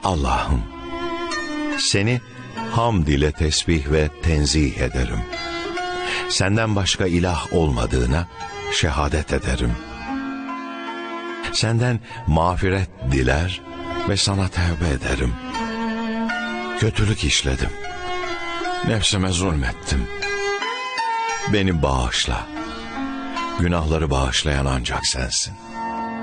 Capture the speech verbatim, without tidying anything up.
Allah'ım, seni hamd ile tesbih ve tenzih ederim. Senden başka ilah olmadığına şehadet ederim. Senden mağfiret diler ve sana tevbe ederim. Kötülük işledim. Nefsime zulmettim. Beni bağışla. Günahları bağışlayan ancak sensin.